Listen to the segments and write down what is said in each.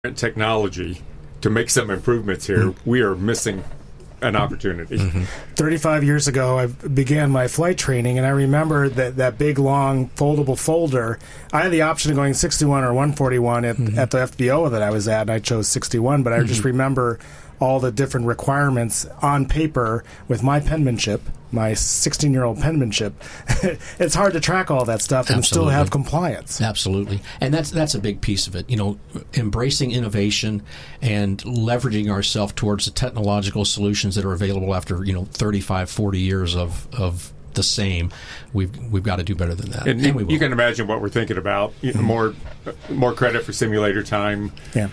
technology to make some improvements here, we are missing an opportunity. 35 years ago, I began my flight training, and I remember that big, long, foldable folder. I had the option of going 61 or 141 at the FBO that I was at, and I chose 61, but I just remember all the different requirements on paper with my penmanship, my 16-year-old penmanship. It's hard to track all that stuff and still have compliance. Absolutely. And that's a big piece of it. You know, embracing innovation and leveraging ourselves towards the technological solutions that are available after, 35, 40 years of the same. We've got to do better than that. And you can imagine what we're thinking about. More credit for simulator time. Yeah.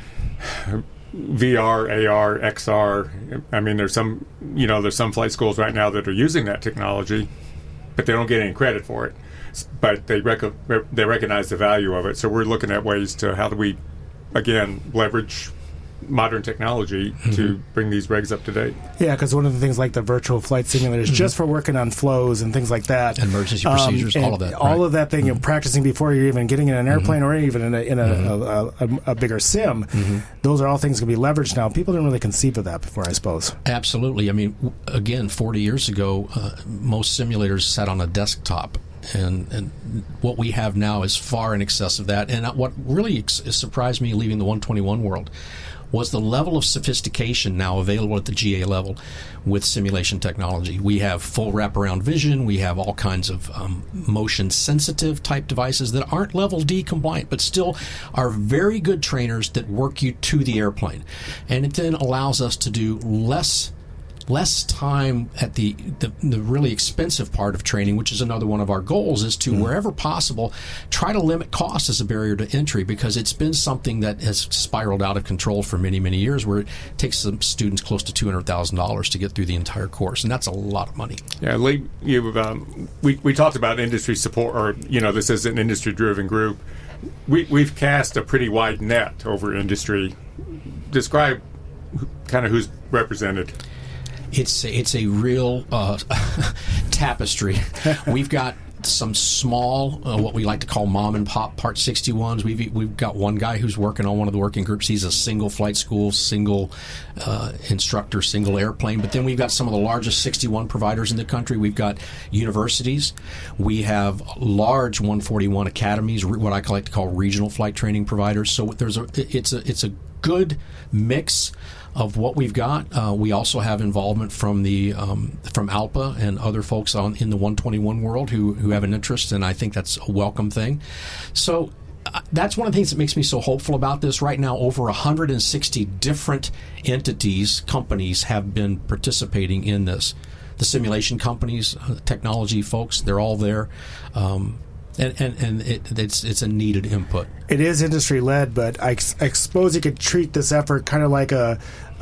VR, AR, XR. I mean, there's some flight schools right now that are using that technology, but they don't get any credit for it. But they recognize the value of it. So we're looking at ways to how do we, again, leverage modern technology to bring these regs up to date. Yeah, because one of the things like the virtual flight simulators, just for working on flows and things like that. Emergency procedures, all of that. All of that thing, you're practicing before you're even getting in an airplane or even in a bigger sim. Those are all things that can be leveraged now. People didn't really conceive of that before, I suppose. Absolutely. I mean, again, 40 years ago, most simulators sat on a desktop. And what we have now is far in excess of that. And what really surprised me leaving the 121 world was the level of sophistication now available at the GA level with simulation technology. We have full wraparound vision. We have all kinds of motion-sensitive type devices that aren't Level D compliant, but still are very good trainers that work you to the airplane. And it then allows us to do less time at the really expensive part of training, which is another one of our goals, is to, wherever possible, try to limit cost as a barrier to entry, because it's been something that has spiraled out of control for many, many years, where it takes some students close to $200,000 to get through the entire course, and that's a lot of money. Yeah, Lee, we talked about industry support, or, this is an industry-driven group. We've cast a pretty wide net over industry. Describe kind of who's represented. It's a real tapestry. We've got some small, what we like to call mom and pop Part 61s. We've got one guy who's working on one of the working groups. He's a single flight school, single instructor, single airplane. But then we've got some of the largest 61 providers in the country. We've got universities. We have large 141 academies, what I like to call regional flight training providers. So it's a good mix of what we've got. We also have involvement from from ALPA and other folks in the 121 world who have an interest, and I think that's a welcome thing. So that's one of the things that makes me so hopeful about this. Right now, over 160 different entities, companies have been participating in this. The simulation companies, technology folks, they're all there. And it's a needed input. It is industry-led, but I suppose you could treat this effort kind of like a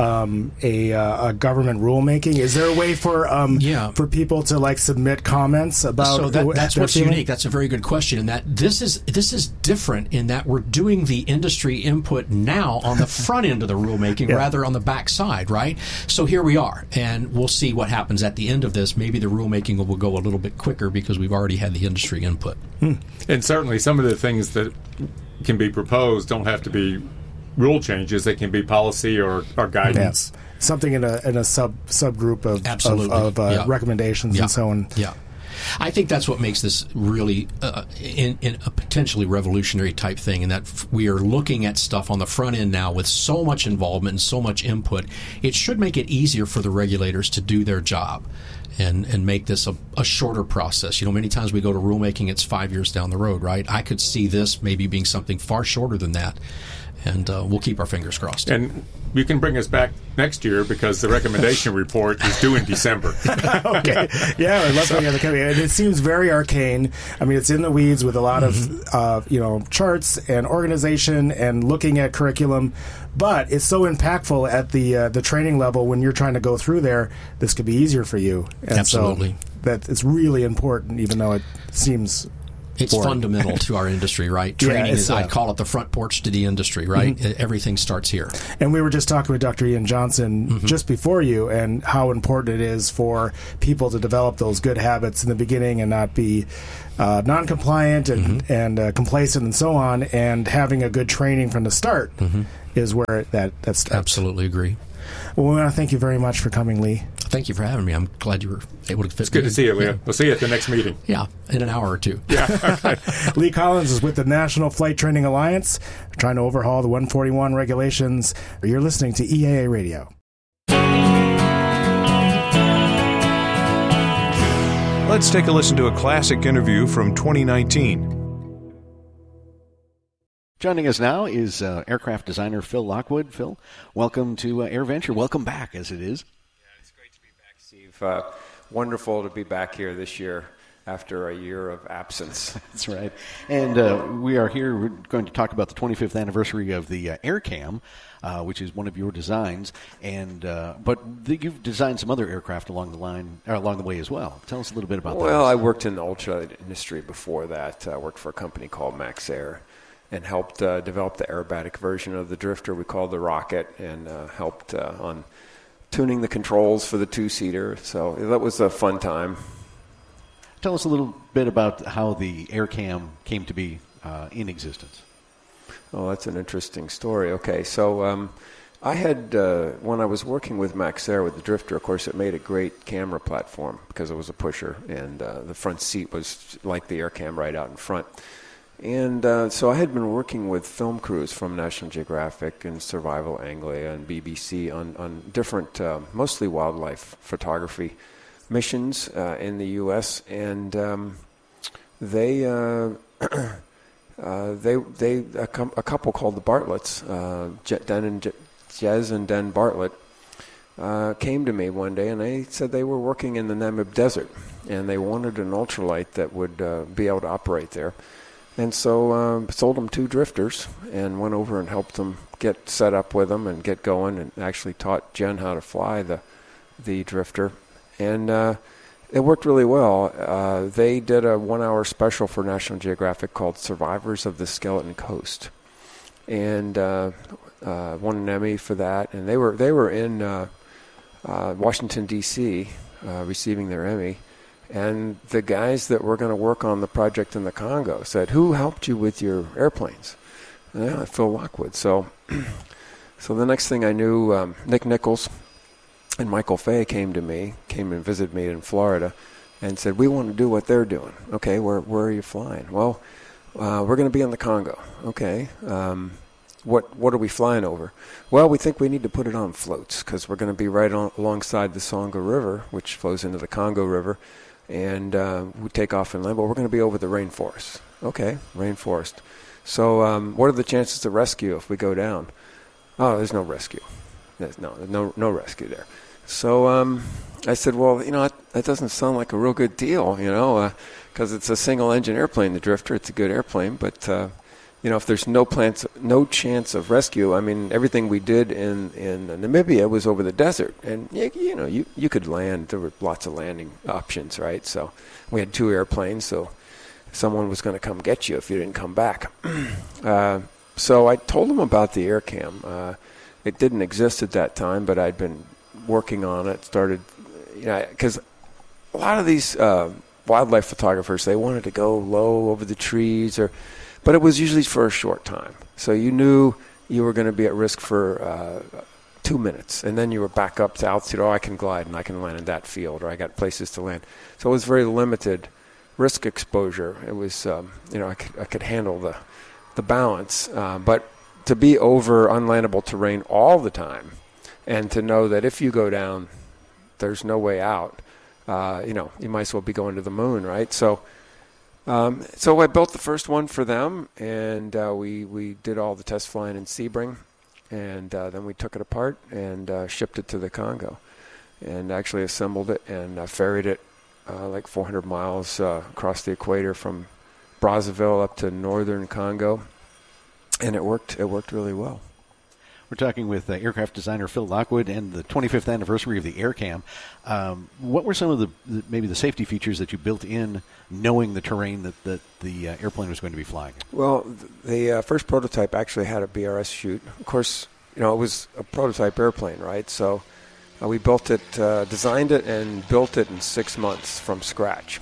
government rulemaking. Is there a way for people to submit comments about? So that's what's unique. That's a very good question. And that this is different in that we're doing the industry input now on the front end of the rulemaking rather on the back side, right? So here we are, and we'll see what happens at the end of this. Maybe the rulemaking will go a little bit quicker because we've already had the industry input. And certainly some of the things that can be proposed don't have to be rule changes. They can be policy or guidance. Yeah. Something in a subgroup of recommendations and so on. Yeah. I think that's what makes this really in a potentially revolutionary type thing, in that we are looking at stuff on the front end now with so much involvement and so much input. It should make it easier for the regulators to do their job and make this a shorter process. Many times we go to rulemaking, it's 5 years down the road, right? I could see this maybe being something far shorter than that. And we'll keep our fingers crossed. And you can bring us back next year because the recommendation report is due in December. Okay. Yeah, I'd love to have the coming. And it seems very arcane. I mean, it's in the weeds with a lot of charts and organization and looking at curriculum. But it's so impactful at the training level when you're trying to go through there. This could be easier for you. And absolutely. So that it's really important, even though it seems. It's fundamental to our industry, right? Training is, I call it the front porch to the industry, right? Everything starts here. And we were just talking with Dr. Ian Johnson just before you, and how important it is for people to develop those good habits in the beginning and not be non-compliant and complacent and so on, and having a good training from the start. is where that starts. Absolutely agree. Well, we want to thank you very much for coming, Lee. Thank you for having me. I'm glad you were able to fit. It's good to see you, Leah. Yeah. We'll see you at the next meeting. Yeah, in an hour or two. Lee Collins is with the National Flight Training Alliance, trying to overhaul the 141 regulations. You're listening to EAA Radio. Let's take a listen to a classic interview from 2019. Joining us now is aircraft designer Phil Lockwood. Phil, welcome to AirVenture. Welcome back, as it is. Yeah, it's great to be back, Steve. Wonderful to be back here this year after a year of absence. That's right. And we are here. We're going to talk about the 25th anniversary of the AirCam, which is one of your designs. And you've designed some other aircraft along the way as well. Tell us a little bit about that. Well, I worked in the ultralight industry before that. I worked for a company called MaxAir and helped develop the aerobatic version of the Drifter we called the Rocket, and helped on tuning the controls for the two-seater. So that was a fun time. Tell us a little bit about how the AirCam came to be in existence. Oh, that's an interesting story. Okay, so I had, when I was working with MaxAir with the Drifter, of course, it made a great camera platform because it was a pusher, and the front seat was like the AirCam right out in front. And so I had been working with film crews from National Geographic and Survival Anglia and BBC on different, mostly wildlife photography missions in the U.S. And a couple called the Bartletts, Jez and Den Bartlett, came to me one day, and they said they were working in the Namib Desert, and they wanted an ultralight that would be able to operate there. And so sold them 2 Drifters and went over and helped them get set up with them and get going, and actually taught Jen how to fly the Drifter. And it worked really well. They did a 1-hour special for National Geographic called Survivors of the Skeleton Coast, and won an Emmy for that. And they were in Washington, D.C., receiving their Emmy. And the guys that were going to work on the project in the Congo said, "Who helped you with your airplanes?" And Phil Lockwood. So the next thing I knew, Nick Nichols and Michael Fay came and visited me in Florida, and said, "We want to do what they're doing." Okay, where are you flying? Well, we're going to be in the Congo. Okay, what are we flying over? Well, we think we need to put it on floats because we're going to be right alongside the Songa River, which flows into the Congo River. And we take off and land, but we're going to be over the rainforest. Okay, rainforest. So what are the chances of rescue if we go down? Oh, there's no rescue. There's no rescue there. So I said, well, that doesn't sound like a real good deal, because it's a single-engine airplane, the Drifter. It's a good airplane, but if there's no chance of rescue, I mean, everything we did in Namibia was over the desert, and you could land. There were lots of landing options, right? So we had 2 airplanes, so someone was going to come get you if you didn't come back. So I told them about the AirCam. It didn't exist at that time, but I'd been working on it. Started, because a lot of these wildlife photographers, they wanted to go low over the trees but it was usually for a short time. So you knew you were going to be at risk for 2 minutes, and then you were back up to altitude. Oh, I can glide and I can land in that field, or I got places to land. So it was very limited risk exposure. It was, I could handle the balance. But to be over unlandable terrain all the time, and to know that if you go down, there's no way out. You might as well be going to the moon, right? So I built the first one for them, and we did all the test flying in Sebring, and then we took it apart and shipped it to the Congo, and actually assembled it and ferried it like 400 miles across the equator from Brazzaville up to northern Congo, and it worked really well. We're talking with aircraft designer Phil Lockwood and the 25th anniversary of the AirCam. What were some of maybe the safety features that you built in, knowing the terrain that the airplane was going to be flying? Well, the first prototype actually had a BRS chute. Of course, it was a prototype airplane, right? So we built it, designed it, and built it in 6 months from scratch.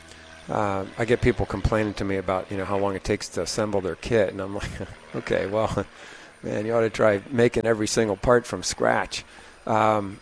I get people complaining to me about how long it takes to assemble their kit, and I'm like, okay, well. man, you ought to try making every single part from scratch. We had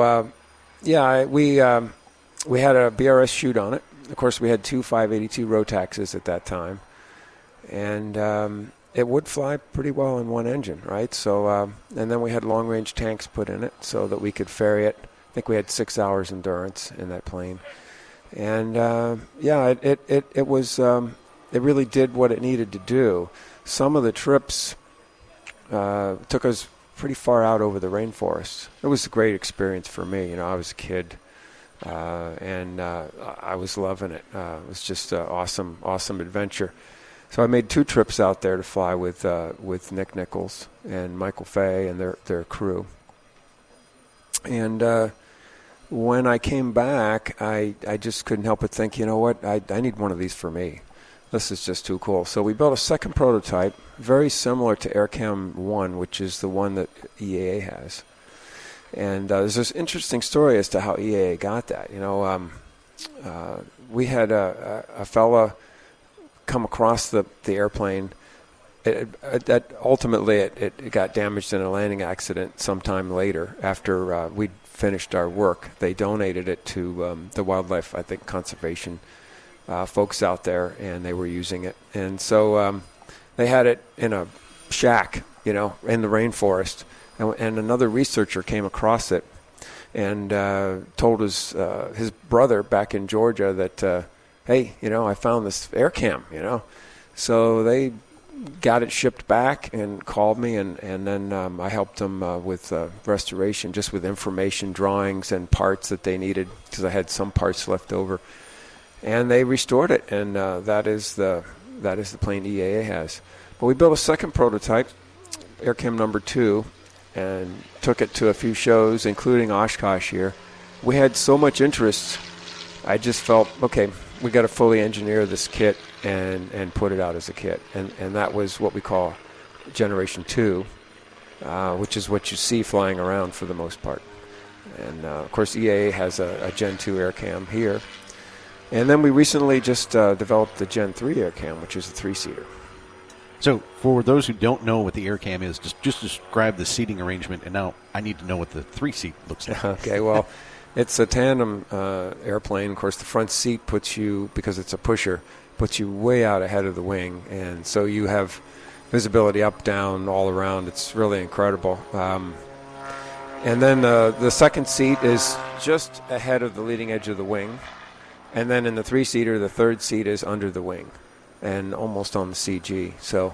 a BRS chute on it. Of course, we had 2 582 Rotaxes at that time, and it would fly pretty well in one engine, right? So, and then we had long-range tanks put in it so that we could ferry it. I think we had 6 hours endurance in that plane, and it was it really did what it needed to do. Some of the trips took us pretty far out over the rainforest. It was a great experience for me. I was a kid, and I was loving it. It was just an awesome adventure. So I made 2 trips out there to fly with Nick Nichols and Michael Fay and their crew. And when I came back, I just couldn't help but think, you know what, I need one of these for me. This is just too cool. So we built a second prototype, very similar to AirCam 1, which is the one that EAA has. And there's this interesting story as to how EAA got that. We had a fella come across the airplane. Ultimately it got damaged in a landing accident sometime later after we'd finished our work. They donated it to the wildlife, I think, conservation folks out there, and they were using it. And so they had it in a shack, in the rainforest. And another researcher came across it and told his brother back in Georgia that, hey, I found this AirCam, So they got it shipped back and called me, and then I helped them with restoration, just with information, drawings, and parts that they needed, because I had some parts left over. And they restored it, and that is the plane EAA has. But we built a second prototype, AirCam number 2, and took it to a few shows, including Oshkosh here. We had so much interest, I just felt, okay, we got to fully engineer this kit and put it out as a kit. And that was what we call Generation 2, which is what you see flying around for the most part. And, of course, EAA has a Gen 2 AirCam here. And then we recently just developed the Gen 3 AirCam, which is a 3-seater. So for those who don't know what the AirCam is, just describe the seating arrangement. And now I need to know what the 3-seat looks like. Okay, well, it's a tandem airplane. Of course, the front seat puts you, because it's a pusher, puts you way out ahead of the wing. And so you have visibility up, down, all around. It's really incredible. And then the second seat is just ahead of the leading edge of the wing. And then in the 3-seater, the third seat is under the wing and almost on the CG. So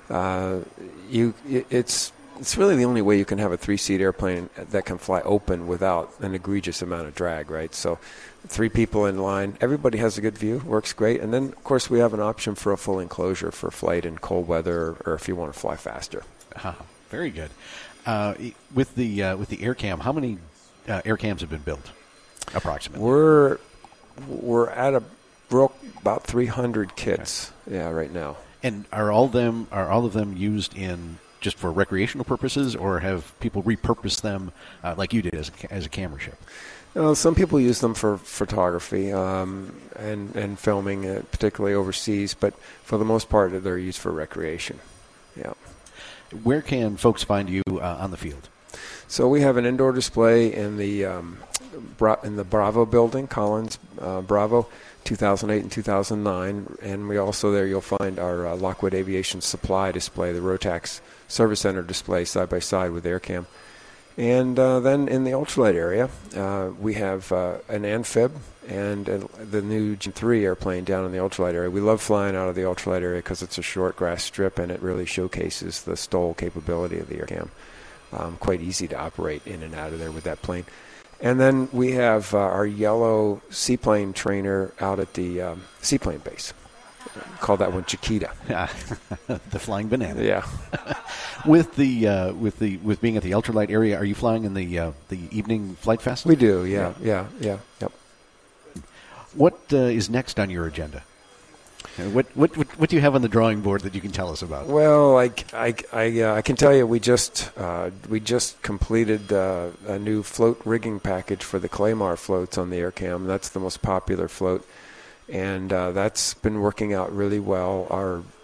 it's really the only way you can have a 3-seat airplane that can fly open without an egregious amount of drag, right? So 3 people in line, everybody has a good view, works great. And then, of course, we have an option for a full enclosure for flight in cold weather or if you want to fly faster. Very good. With the AirCam, how many AirCams have been built, approximately? We're at about 300 kits, right now. And are all of them used in just for recreational purposes, or have people repurposed them like you did as a camera ship? Some people use them for photography and filming, particularly overseas. But for the most part, they're used for recreation. Yeah. Where can folks find you on the field? So we have an indoor display in the Bravo building, Collins Bravo, 2008 and 2009, and we also there you'll find our Lockwood Aviation Supply display, the Rotax Service Center display, side by side with AirCam. And then in the ultralight area, we have an amphib and the new Gen 3 airplane down in the ultralight area. We love flying out of the ultralight area because it's a short grass strip and it really showcases the STOL capability of the AirCam. Quite easy to operate in and out of there with that plane. And then we have our yellow seaplane trainer out at the seaplane base. Call that one Chiquita. The flying banana. Yeah. With being at the ultralight area, are you flying in the evening flight fest? We do. Yeah. Yep. What is next on your agenda? What do you have on the drawing board that you can tell us about? Well, I can tell you we just completed a new float rigging package for the Claymar floats on the AirCam. That's the most popular float, and that's been working out really well.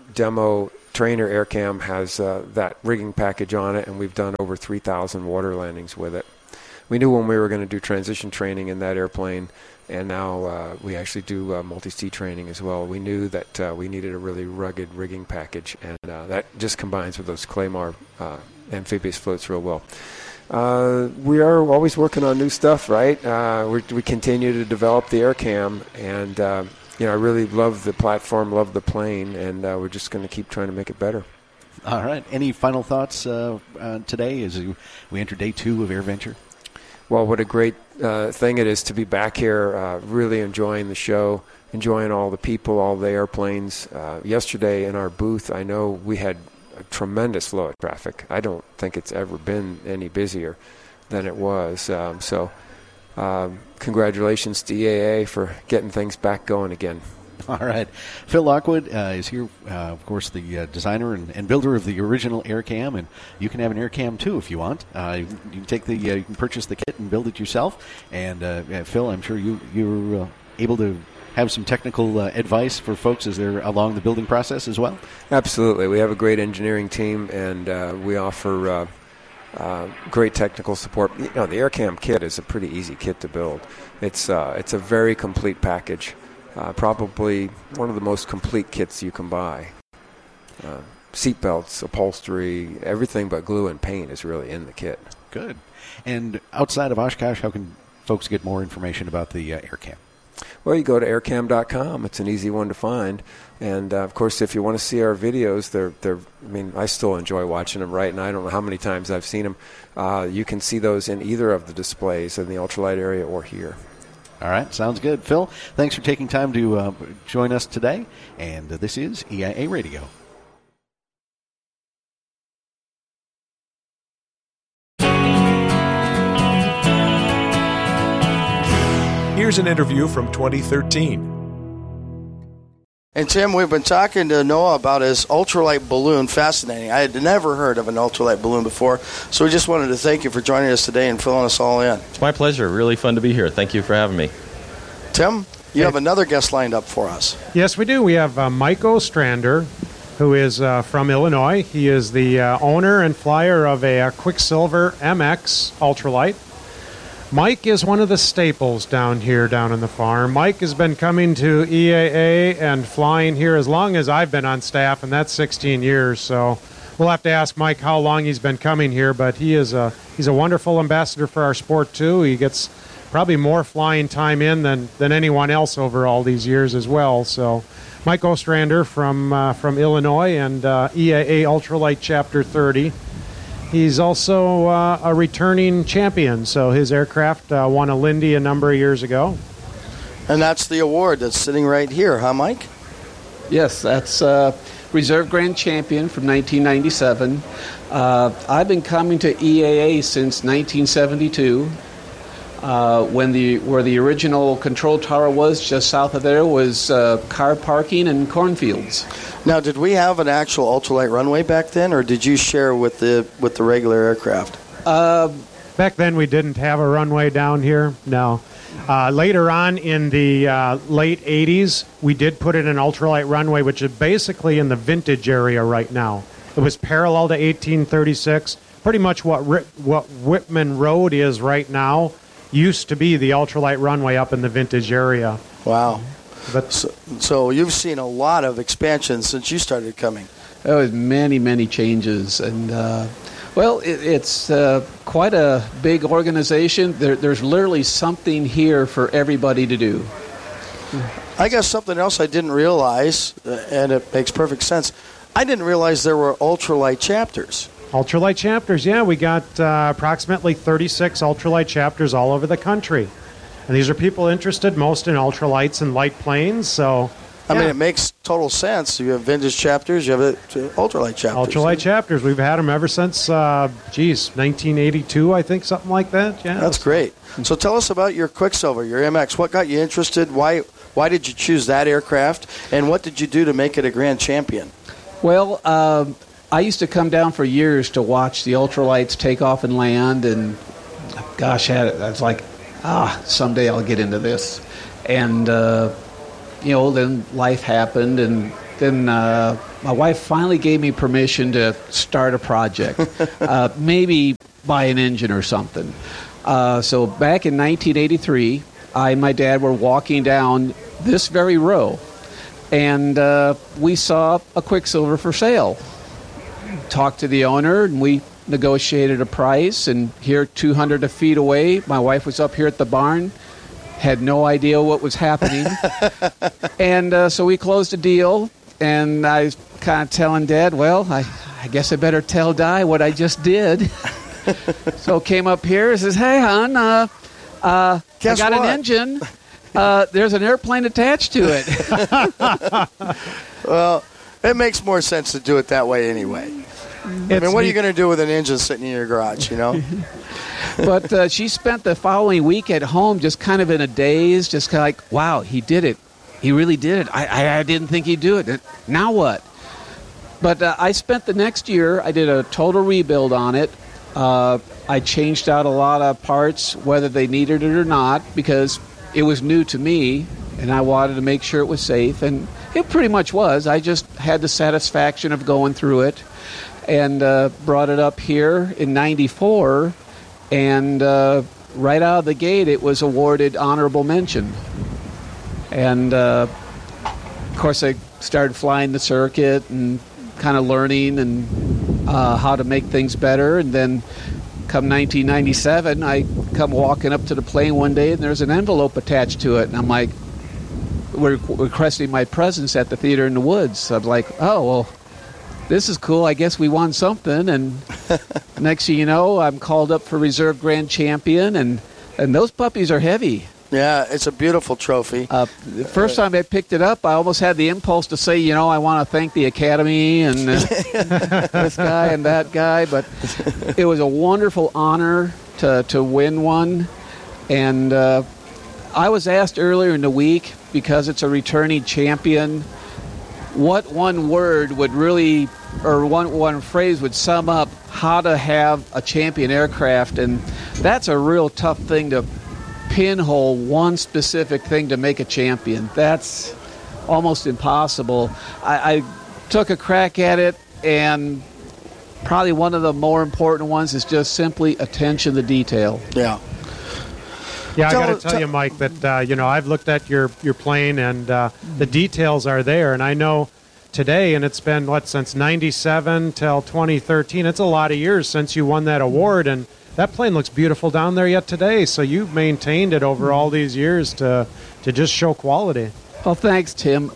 demo trainer AirCam has that rigging package on it, and we've done over 3,000 water landings with it. We knew when we were going to do transition training in that airplane, and now we actually do multi-seat training as well. We knew that we needed a really rugged rigging package, and that just combines with those Claymore amphibious floats real well. We are always working on new stuff, right? We continue to develop the AirCam, and I really love the platform, love the plane, and we're just going to keep trying to make it better. All right. Any final thoughts today as we enter day 2 of AirVenture? Well, what a great thing it is to be back here, really enjoying the show, enjoying all the people, all the airplanes. Yesterday in our booth, I know we had a tremendous flow of traffic. I don't think it's ever been any busier than it was. Congratulations to EAA for getting things back going again. All right. Phil Lockwood is here, of course, the designer and builder of the original AirCam, and you can have an AirCam too if you want. You can take you can purchase the kit and build it yourself. And Phil, I'm sure you're able to have some technical advice for folks as they're along the building process as well. Absolutely. We have a great engineering team, and we offer great technical support. The AirCam kit is a pretty easy kit to build. It's a very complete package. Probably one of the most complete kits you can buy. Seat belts, upholstery, everything but glue and paint is really in the kit. Good. And outside of Oshkosh, how can folks get more information about the AirCam? Well, you go to aircam.com. It's an easy one to find. And, of course, if you want to see our videos, I still enjoy watching them, right? And I don't know how many times I've seen them. You can see those in either of the displays in the ultralight area or here. All right, sounds good. Phil, thanks for taking time to join us today. And this is EIA Radio. Here's an interview from 2013. And Tim, we've been talking to Noah about his ultralight balloon. Fascinating. I had never heard of an ultralight balloon before, so we just wanted to thank you for joining us today and filling us all in. It's my pleasure. Really fun to be here. Thank you for having me. Tim, you have another guest lined up for us. Yes, we do. We have Mike Ostrander, who is from Illinois. He is the owner and flyer of a Quicksilver MX ultralight. Mike is one of the staples down on the farm. Mike has been coming to EAA and flying here as long as I've been on staff, and that's 16 years. So we'll have to ask Mike how long he's been coming here, but he's a wonderful ambassador for our sport, too. He gets probably more flying time in than anyone else over all these years as well. So Mike Ostrander from Illinois and EAA Ultralight Chapter 30. He's also a returning champion, so his aircraft won a Lindy a number of years ago. And that's the award that's sitting right here, huh, Mike? Yes, that's Reserve Grand Champion from 1997. I've been coming to EAA since 1972. Where the original control tower was, just south of there, was car parking and cornfields. Now, did we have an actual ultralight runway back then, or did you share with the regular aircraft? Back then we didn't have a runway down here, no. Later on in the late 80s, we did put in an ultralight runway, which is basically in the vintage area right now. It was parallel to 1836. Pretty much what Whitman Road is right now used to be the ultralight runway up in the vintage area. Wow. So you've seen a lot of expansion since you started coming. There was many changes, and it's quite a big organization. There's literally something here for everybody to do. I guess something else I didn't realize, and it makes perfect sense. I didn't realize there were ultralight chapters. Ultralight chapters, yeah. We got approximately 36 ultralight chapters all over the country. And these are people interested most in ultralights and light planes, so... I mean, it makes total sense. You have vintage chapters, you have ultralight chapters. Ultralight chapters. We've had them ever since, 1982, I think, something like that. Yeah, that's great. So tell us about your Quicksilver, your MX. What got you interested? Why did you choose that aircraft? And what did you do to make it a grand champion? Well, I used to come down for years to watch the ultralights take off and land, and gosh, I was like, someday I'll get into this. And, then life happened, and then my wife finally gave me permission to start a project, maybe buy an engine or something. So back in 1983, I and my dad were walking down this very row, and we saw a Quicksilver for sale. Talked to the owner, and we negotiated a price, and here 200 feet away, my wife was up here at the barn, had no idea what was happening. And so we closed the deal, and I was kind of telling Dad, well, I guess I better tell Di what I just did. So came up here and says, hey, hon, I got an engine. There's an airplane attached to it. Well, it makes more sense to do it that way anyway. I mean, what are you going to do with an engine sitting in your garage, you know? But she spent the following week at home just kind of in a daze, just kind of like, wow, he did it. He really did it. I didn't think he'd do it. Now what? But I spent the next year, I did a total rebuild on it. I changed out a lot of parts, whether they needed it or not, because it was new to me, and I wanted to make sure it was safe. And it pretty much was. I just had the satisfaction of going through it, and brought it up here in '94, and right out of the gate, it was awarded honorable mention. And, of course, I started flying the circuit and kind of learning and how to make things better. And then come 1997, I come walking up to the plane one day, and there's an envelope attached to it. And I'm like, we're requesting my presence at the Theater in the Woods. I'm like, oh, well, this is cool. I guess we won something. And next thing you know, I'm called up for Reserve Grand Champion, and those puppies are heavy. Yeah, it's a beautiful trophy. The first time I picked it up, I almost had the impulse to say, you know, I want to thank the Academy and this guy and that guy. But it was a wonderful honor to win one. And I was asked earlier in the week, because it's a returning champion, what one word would really, or one phrase would sum up how to have a champion aircraft. And that's a real tough thing to pinhole one specific thing to make a champion. That's almost impossible. I took a crack at it, and probably one of the more important ones is just simply attention to detail. Yeah. Yeah, I got to tell you, Mike, that I've looked at your plane, and the details are there. And I know today, and it's been since '97 till 2013. It's a lot of years since you won that award, and that plane looks beautiful down there yet today. So you've maintained it over all these years to just show quality. Well, thanks, Tim.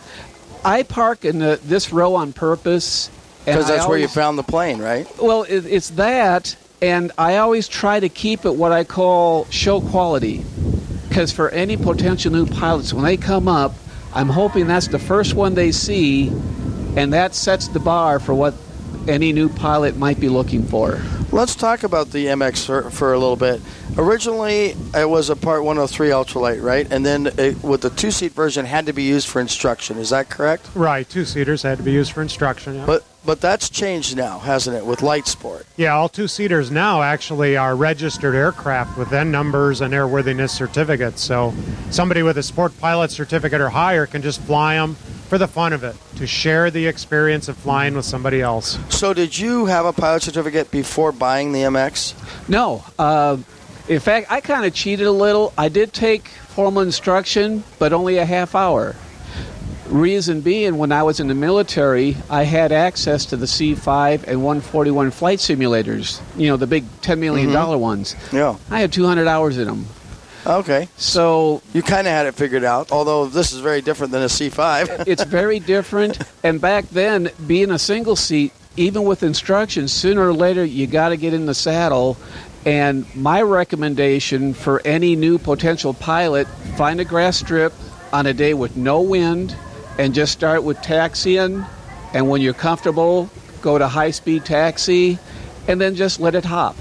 I park in this row on purpose. Because that's where you found the plane, right? Well, it's that, and I always try to keep it what I call show quality. Because for any potential new pilots, when they come up, I'm hoping that's the first one they see, and that sets the bar for what any new pilot might be looking for. Let's talk about the MX for a little bit. Originally, it was a Part 103 ultralight, right? And then with the two-seat version, had to be used for instruction. Is that correct? Right, two-seaters had to be used for instruction. Yeah. But that's changed now, hasn't it, with Light Sport? Yeah, all two-seaters now actually are registered aircraft with N numbers and airworthiness certificates. So somebody with a sport pilot certificate or higher can just fly them for the fun of it, to share the experience of flying with somebody else. So did you have a pilot certificate before buying the MX? No. In fact, I kind of cheated a little. I did take formal instruction, but only a half hour. Reason being, when I was in the military, I had access to the C5 and 141 flight simulators, the big $10 million ones. Yeah. I had 200 hours in them. Okay. So you kind of had it figured out, although this is very different than a C5. It's very different. And back then, being a single seat, even with instructions, sooner or later you got to get in the saddle. And my recommendation for any new potential pilot, find a grass strip on a day with no wind and just start with taxiing. And when you're comfortable, go to high-speed taxi and then just let it hop.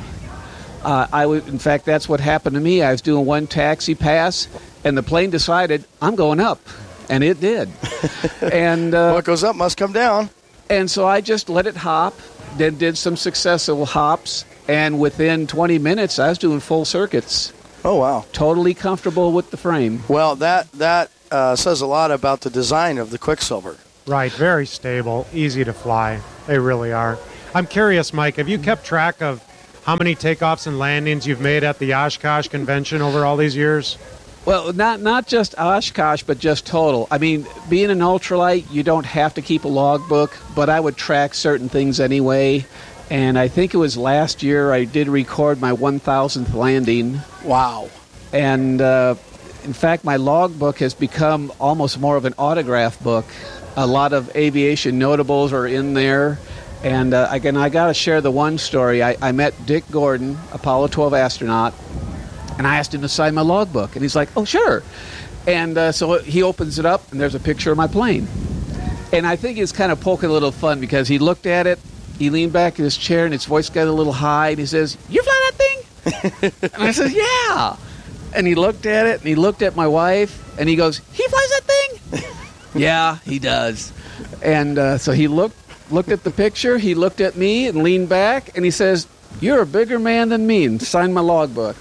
In fact, that's what happened to me. I was doing one taxi pass, and the plane decided, I'm going up. And it did. And what goes up must come down. And so I just let it hop, then did some successful hops, and within 20 minutes, I was doing full circuits. Oh, wow. Totally comfortable with the frame. Well, that says a lot about the design of the Quicksilver. Right, very stable, easy to fly. They really are. I'm curious, Mike, have you kept track of how many takeoffs and landings you've made at the Oshkosh convention over all these years? Well, not just Oshkosh, but just total. I mean, being an ultralight, you don't have to keep a logbook, but I would track certain things anyway. And I think it was last year I did record my 1,000th landing. Wow. And in fact, my logbook has become almost more of an autograph book. A lot of aviation notables are in there. And again, I got to share the one story. I met Dick Gordon, Apollo 12 astronaut, and I asked him to sign my logbook. And he's like, oh, sure. And so he opens it up, and there's a picture of my plane. And I think it's kind of poking a little fun because he looked at it, he leaned back in his chair, and his voice got a little high, and he says, you fly that thing? And I said, yeah. And he looked at it, and he looked at my wife, and he goes, he flies that thing? Yeah, he does. And so he looked at the picture, he looked at me and leaned back, and he says, you're a bigger man than me, and signed my logbook.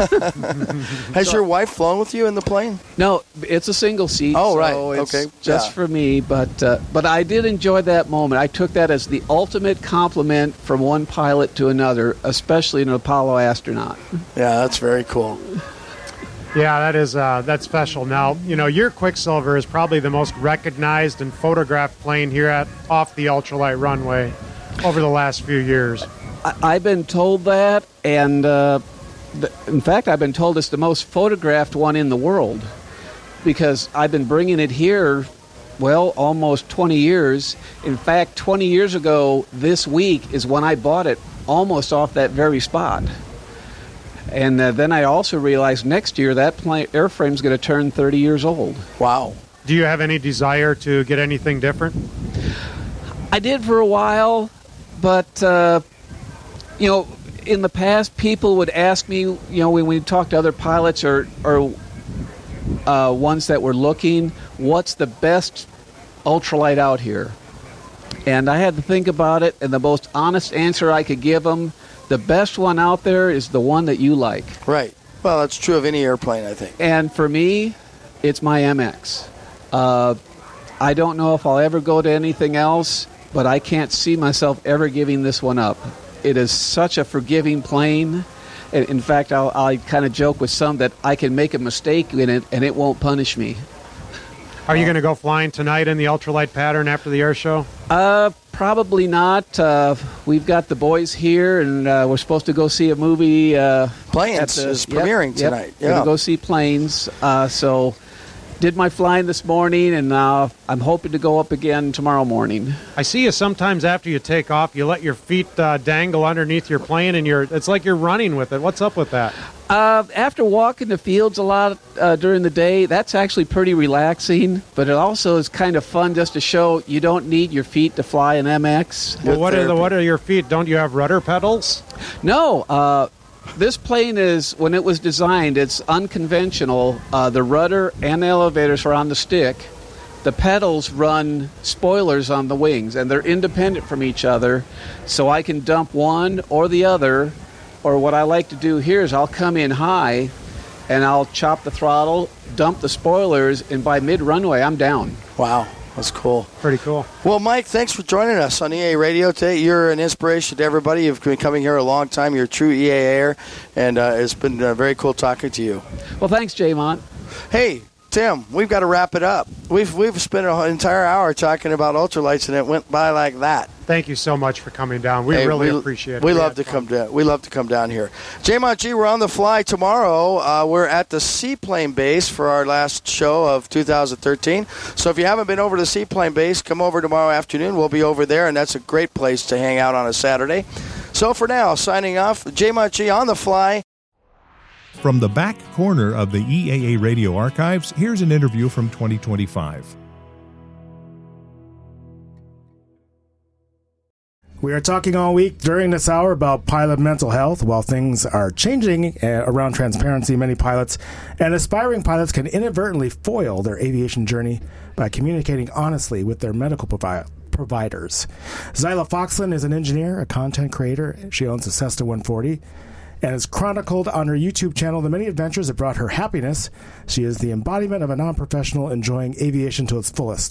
Has your wife flown with you in the plane? No, it's a single seat. Oh, right. So it's okay. just for me. But I did enjoy that moment. I took that as the ultimate compliment from one pilot to another, especially an Apollo astronaut. Yeah, that's very cool. Yeah, that's special. Now, your Quicksilver is probably the most recognized and photographed plane here off the ultralight runway over the last few years. I've been told that, and in fact, I've been told it's the most photographed one in the world because I've been bringing it here, almost 20 years. In fact, 20 years ago this week is when I bought it, almost off that very spot. And then I also realized next year that airframe is going to turn 30 years old. Wow. Do you have any desire to get anything different? I did for a while, but in the past, people would ask me, when we talk to other pilots or ones that were looking, what's the best ultralight out here? And I had to think about it, and the most honest answer I could give them, the best one out there is the one that you like. Right. Well, that's true of any airplane, I think. And for me, it's my MX. I don't know if I'll ever go to anything else, but I can't see myself ever giving this one up. It is such a forgiving plane. In fact, I kind of joke with some that I can make a mistake in it and it won't punish me. Are you going to go flying tonight in the ultralight pattern after the air show? Probably not. We've got the boys here, and we're supposed to go see a movie. Planes is premiering tonight. We're going to go see Planes. So did my flying this morning, and I'm hoping to go up again tomorrow morning. I see you sometimes after you take off, you let your feet dangle underneath your plane, and it's like you're running with it. What's up with that? After walking the fields a lot during the day, that's actually pretty relaxing, but it also is kind of fun just to show you don't need your feet to fly an MX. Well, what are your feet? Don't you have rudder pedals? No. This plane is, when it was designed, it's unconventional. The rudder and the elevators are on the stick. The pedals run spoilers on the wings, and they're independent from each other, so I can dump one or the other. Or what I like to do here is I'll come in high, and I'll chop the throttle, dump the spoilers, and by mid-runway, I'm down. Wow. That's cool. Pretty cool. Well, Mike, thanks for joining us on EA Radio today. You're an inspiration to everybody. You've been coming here a long time. You're a true EAer, and it's been very cool talking to you. Well, thanks, J-Mont. Hey, Tim, we've got to wrap it up. We've spent an entire hour talking about ultralights, and it went by like that. Thank you so much for coming down. We really appreciate it. We love to come down. We love to come down here. J-Mont G, we're on the fly tomorrow. We're at the Seaplane Base for our last show of 2013. So if you haven't been over to Seaplane Base, come over tomorrow afternoon. We'll be over there, and that's a great place to hang out on a Saturday. So for now, signing off, J-Mont G on the fly. From the back corner of the EAA Radio archives, here's an interview from 2025. We are talking all week during this hour about pilot mental health. While things are changing around transparency, many pilots and aspiring pilots can inadvertently foil their aviation journey by communicating honestly with their medical providers. Zyla Foxland is an engineer, a content creator. She owns a Cessna 140 and has chronicled on her YouTube channel the many adventures that brought her happiness. She is the embodiment of a non-professional enjoying aviation to its fullest.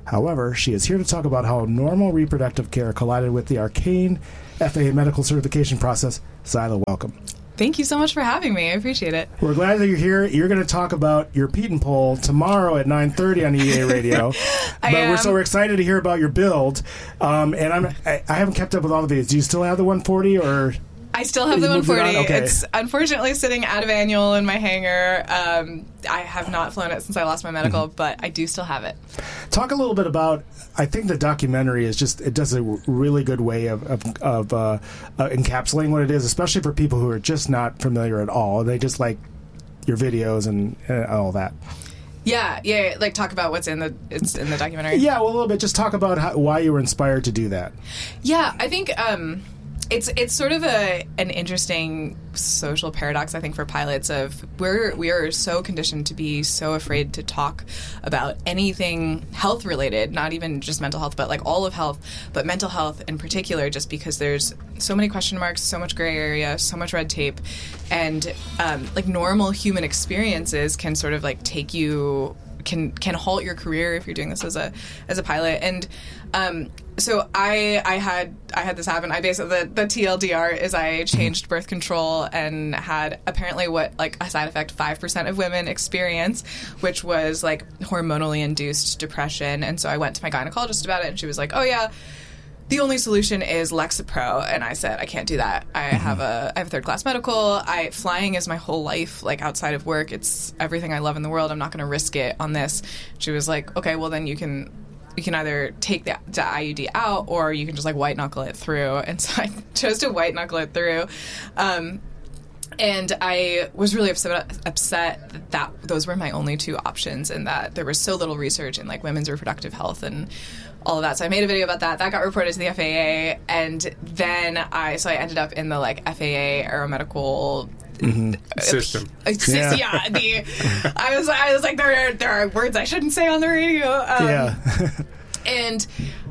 However, she is here to talk about how normal reproductive care collided with the arcane FAA medical certification process. Sila, welcome. Thank you so much for having me. I appreciate it. We're glad that you're here. You're going to talk about your Pete and Poll tomorrow at 9:30 on EA Radio. We're excited to hear about your build. And I haven't kept up with all of these. Do you still have the 140 or? I still have the 140. Okay. It's unfortunately sitting out of annual in my hangar. I have not flown it since I lost my medical, but I do still have it. Talk a little bit about, I think the documentary is it does a really good way of encapsulating what it is, especially for people who are just not familiar at all. They just like your videos and all that. Yeah, like talk about what's in the documentary. Yeah, well, a little bit. Just talk about why you were inspired to do that. Yeah, I think it's sort of an interesting social paradox, I think, for pilots of we are so conditioned to be so afraid to talk about anything health related, not even just mental health, but like all of health, but mental health in particular, just because there's so many question marks, so much gray area, so much red tape, and like normal human experiences can sort of like take you can halt your career if you're doing this as a pilot. And so I had this happen. I basically the TLDR is I changed birth control and had apparently what like a side effect 5% of women experience, which was like hormonally induced depression. And so I went to my gynecologist about it, and she was like, "Oh yeah, the only solution is Lexapro." And I said, "I can't do that. I have a third class medical. Flying is my whole life. Like outside of work, it's everything I love in the world. I'm not going to risk it on this." She was like, "Okay, well then you can either take the IUD out or you can just like white knuckle it through." And so I chose to white knuckle it through. And I was really upset that those were my only two options, and that there was so little research in like women's reproductive health and all of that. So I made a video about that. That got reported to the FAA, and then I ended up in the like FAA aeromedical system. I was like, there are words I shouldn't say on the radio. And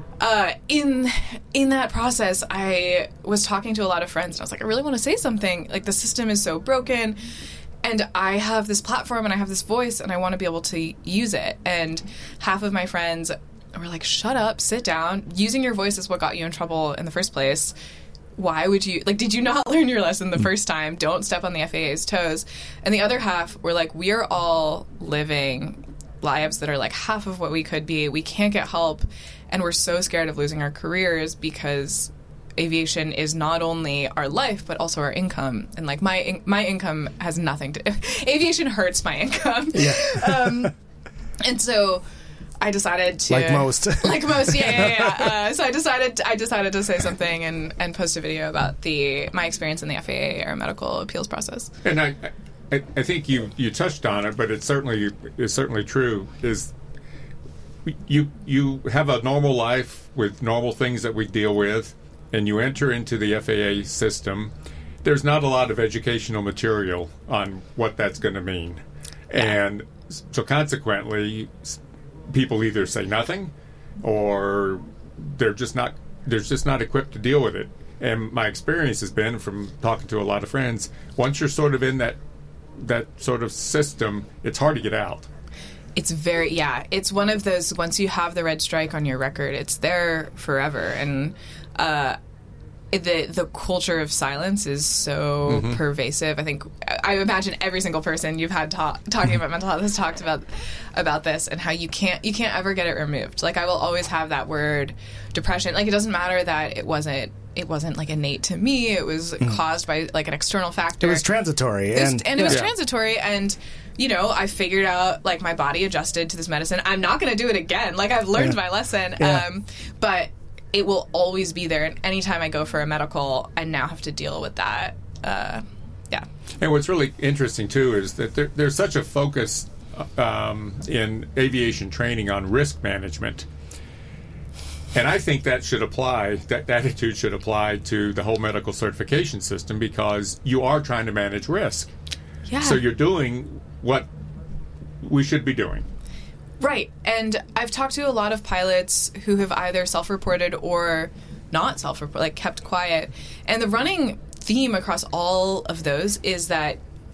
in that process, I was talking to a lot of friends, and I was like, I really want to say something. Like, the system is so broken, and I have this platform, and I have this voice, and I want to be able to use it. And half of my friends were like, shut up, sit down. Using your voice is what got you in trouble in the first place. Why would you, like, did you not learn your lesson the first time? Don't step on the FAA's toes. And the other half were like, we are all living lives that are like half of what we could be. We can't get help, and we're so scared of losing our careers because aviation is not only our life but also our income. And like my income has nothing to aviation hurts my income. And so I decided to like most so I decided to say something and post a video about my experience in the FAA aeromedical appeals process. And I think you touched on it, but it's certainly true. Is you have a normal life with normal things that we deal with, and you enter into the FAA system. There's not a lot of educational material on what that's going to mean, and so consequently, people either say nothing, or they're just not equipped to deal with it. And my experience has been from talking to a lot of friends, once you're sort of in that sort of system, it's hard to get out. It's it's one of those, once you have the red strike on your record, it's there forever. And the culture of silence is so pervasive. I imagine every single person you've had talking about mental health has talked about this, and how you can't ever get it removed. Like, I will always have that word depression. Like, it doesn't matter that it wasn't like innate to me. It was caused by like an external factor. It was transitory. It was transitory. And, you know, I figured out, like, my body adjusted to this medicine. I'm not going to do it again. Like, I've learned my lesson. But it will always be there. And anytime I go for a medical, I now have to deal with that. And what's really interesting, too, is that there's such a focus in aviation training on risk management. And I think that attitude should apply to the whole medical certification system, because you are trying to manage risk. Yeah. So you're doing what we should be doing. Right. And I've talked to a lot of pilots who have either self-reported or not self-reported, like kept quiet. And the running theme across all of those is that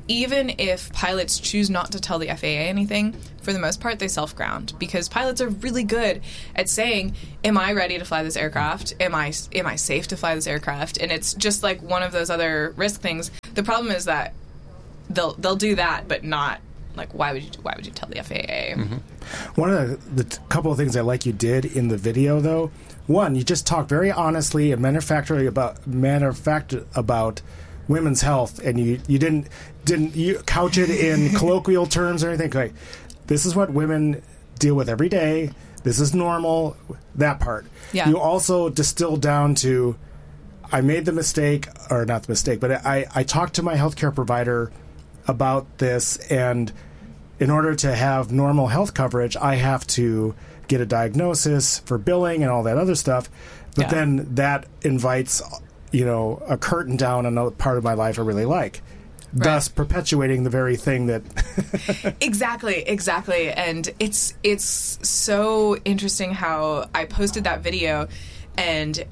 even if pilots choose not to tell the FAA anything, for the most part, they self-ground, because pilots are really good at saying, am I ready to fly this aircraft? Am I safe to fly this aircraft? And it's just like one of those other risk things. The problem is that they'll do that, but not, like, why would you tell the FAA? Mm-hmm. One of the couple of things I like you did in the video, though, one, you just talked very honestly and matter of fact about women's health, and you didn't you couch it in colloquial terms or anything. Like, this is what women deal with every day. This is normal. That part. Yeah. You also distilled down to, I made the mistake, or not the mistake, but I talked to my healthcare provider about this, and in order to have normal health coverage, I have to get a diagnosis for billing and all that other stuff. But then that invites, a curtain down on a part of my life I really like, thus perpetuating the very thing that... Exactly. And it's so interesting how I posted that video, and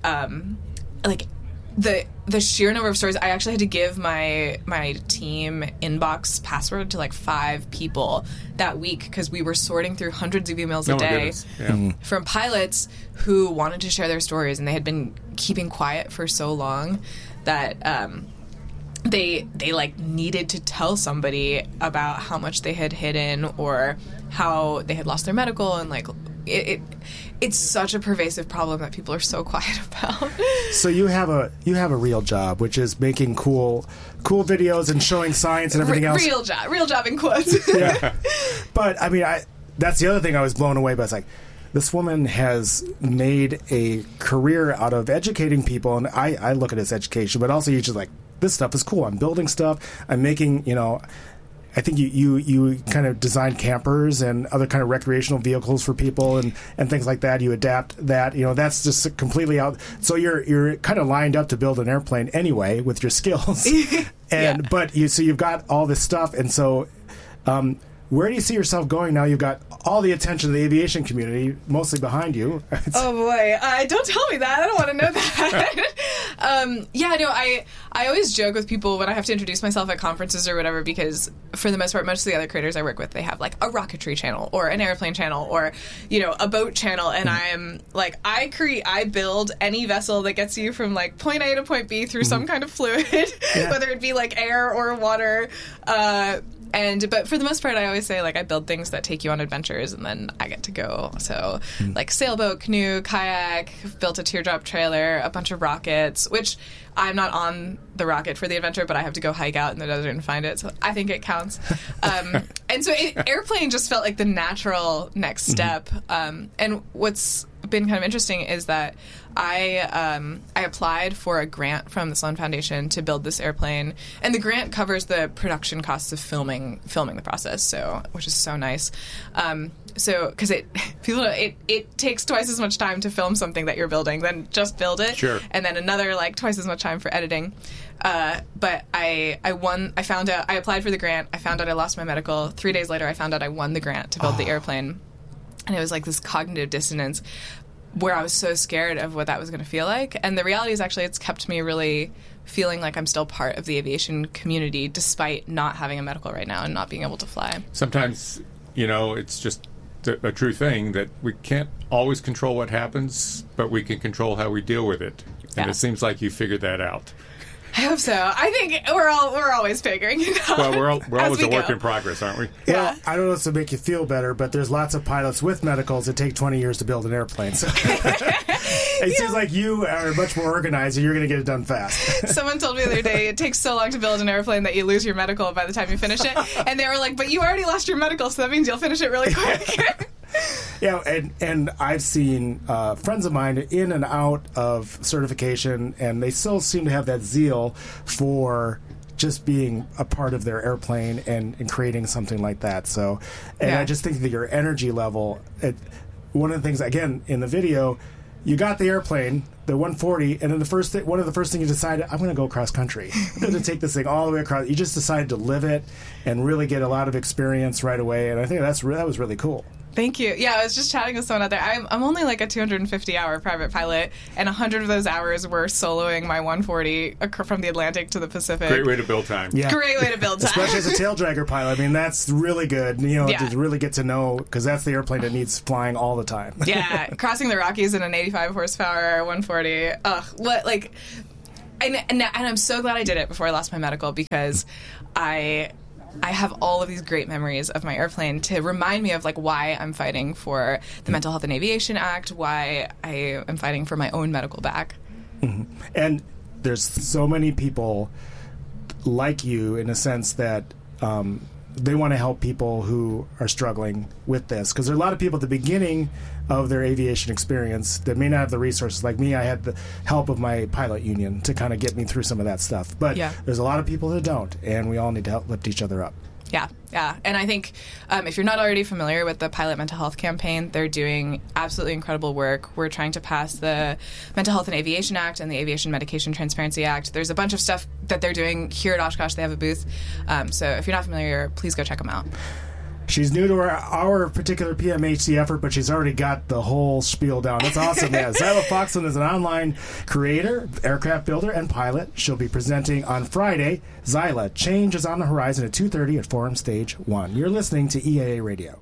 the sheer number of stories. I actually had to give my team inbox password to like 5 people that week, because we were sorting through hundreds of emails a day from pilots who wanted to share their stories, and they had been keeping quiet for so long that they like needed to tell somebody about how much they had hidden or how they had lost their medical, and like it's such a pervasive problem that people are so quiet about. So you have a real job, which is making cool videos and showing science and everything else. Real job in quotes. Yeah. But I mean, that's the other thing I was blown away by. It's like, this woman has made a career out of educating people, and I look at it as education, but also you're just like, this stuff is cool. I'm building stuff. I'm making, I think you kind of design campers and other kind of recreational vehicles for people and things like that. You adapt that. That's just completely out. So you're kind of lined up to build an airplane anyway with your skills. But you've got all this stuff, and so where do you see yourself going now? You've got all the attention of the aviation community mostly behind you. Oh boy, don't tell me that. I don't want to know that. I always joke with people when I have to introduce myself at conferences or whatever, because for the most part, most of the other creators I work with, they have like a rocketry channel or an airplane channel or a boat channel, and I'm like, I build any vessel that gets you from like point A to point B through some kind of fluid, whether it be like air or water. But for the most part, I always say, like, I build things that take you on adventures, and then I get to go. So, like, sailboat, canoe, kayak, I've built a teardrop trailer, a bunch of rockets, which I'm not on the rocket for the adventure, but I have to go hike out in the desert and find it, so I think it counts. And so airplane just felt like the natural next step. And what's been kind of interesting is that I applied for a grant from the Sloan Foundation to build this airplane, and the grant covers the production costs of filming the process, which is so nice. Because it takes twice as much time to film something that you're building than just build it, and then another like twice as much time for editing. But I found out I applied for the grant. I found out I lost my medical. 3 days later, I found out I won the grant to build the airplane, and it was like this cognitive dissonance where I was so scared of what that was going to feel like. And the reality is actually it's kept me really feeling like I'm still part of the aviation community despite not having a medical right now and not being able to fly. Sometimes, it's just a true thing that we can't always control what happens, but we can control how we deal with it. And it seems like you figured that out. I hope so. I think we're always figuring it out. Well, we're always a work in progress, aren't we? Well, I don't know if it's to make you feel better, but there's lots of pilots with medicals that take 20 years to build an airplane. So it seems like you are much more organized and you're going to get it done fast. Someone told me the other day it takes so long to build an airplane that you lose your medical by the time you finish it. And they were like, but you already lost your medical, so that means you'll finish it really quick. Yeah, and I've seen friends of mine in and out of certification, and they still seem to have that zeal for just being a part of their airplane and creating something like that. So, I just think that your energy level, one of the things, again, in the video, you got the airplane, the 140, and then one of the first things you decided, I'm going to go cross country. I'm going to take this thing all the way across. You just decided to live it and really get a lot of experience right away, and I think that was really cool. Thank you. Yeah, I was just chatting with someone out there. I'm only like a 250-hour private pilot, and 100 of those hours were soloing my 140 from the Atlantic to the Pacific. Great way to build time. Yeah. Great way to build time. Especially as a tail dragger pilot. I mean, that's really good, to really get to know, because that's the airplane that needs flying all the time. Yeah, crossing the Rockies in an 85 horsepower 140. Ugh, what, like... And I'm so glad I did it before I lost my medical, because I have all of these great memories of my airplane to remind me of like why I'm fighting for the Mental Health and Aviation Act, why I am fighting for my own medical back. Mm-hmm. And there's so many people like you in a sense that they want to help people who are struggling with this, because there are a lot of people at the beginning of their aviation experience that may not have the resources. Like me, I had the help of my pilot union to kind of get me through some of that stuff. But there's a lot of people that don't, and we all need to help lift each other up. Yeah. And I think if you're not already familiar with the Pilot Mental Health Campaign, they're doing absolutely incredible work. We're trying to pass the Mental Health and Aviation Act and the Aviation Medication Transparency Act. There's a bunch of stuff that they're doing here at Oshkosh. They have a booth. So if you're not familiar, please go check them out. She's new to our particular PMHC effort, but she's already got the whole spiel down. That's awesome. Yeah, Zyla Foxland is an online creator, aircraft builder, and pilot. She'll be presenting on Friday. Zyla, Change is on the Horizon at 2:30 at Forum Stage 1. You're listening to EAA Radio.